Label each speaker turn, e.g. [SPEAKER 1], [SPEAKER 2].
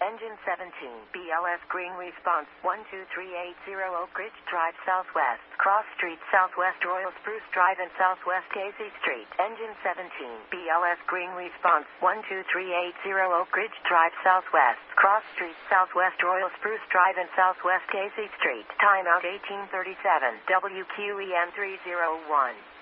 [SPEAKER 1] Engine 17, BLS green response, 12380 Oak Ridge Drive Southwest, Cross Street Southwest Royal Spruce Drive and Southwest Casey Street. Engine 17, BLS green response, 12380 Oak Ridge Drive Southwest, Cross Street Southwest Royal Spruce Drive and Southwest Casey Street. Timeout 1837, WQEN 301.